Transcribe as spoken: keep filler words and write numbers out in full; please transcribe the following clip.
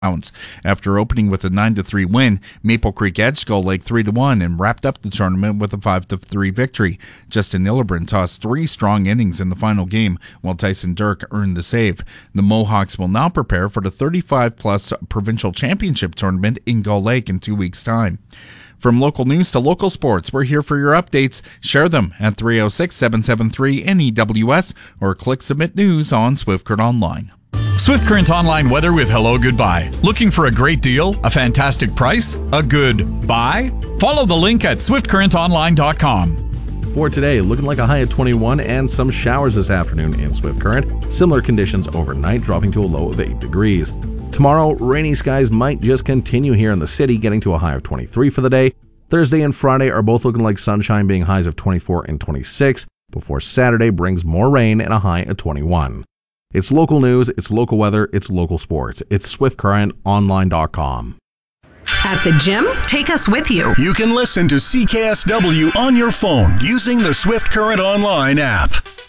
After opening with a nine to three win, Maple Creek edged Skull Lake three to one and wrapped up the tournament with a five to three victory. Justin Illebrand tossed three strong innings in the final game, while Tyson Dirk earned the save. The Mohawks will now prepare for the thirty-five plus Provincial Championship Tournament in Gull Lake in two weeks' time. From local news to local sports, we're here for your updates. Share them at three oh six, seven seven three, N E W S or click Submit News on Swift Current Online. Swift Current Online weather with Hello Goodbye. Looking for a great deal? A fantastic price? A good buy? Follow the link at swift current online dot com. For today, looking like a high of twenty-one and some showers this afternoon in Swift Current. Similar conditions overnight, dropping to a low of eight degrees. Tomorrow, rainy skies might just continue here in the city, getting to a high of twenty-three for the day. Thursday and Friday are both looking like sunshine, being highs of twenty-four and twenty-six, before Saturday brings more rain and a high of twenty-one. It's local news, it's local weather, it's local sports. It's swift current online dot com. At the gym, take us with you. You can listen to C K S W on your phone using the Swift Current Online app.